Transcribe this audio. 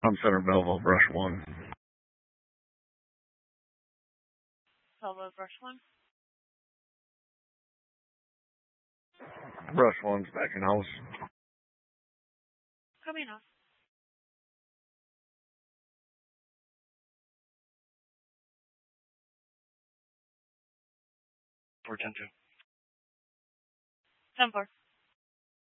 I'm Center Belleville, Brush 1. Belleville, Brush 1. Brush 1's back in house. Coming up. 410-2. 10-4.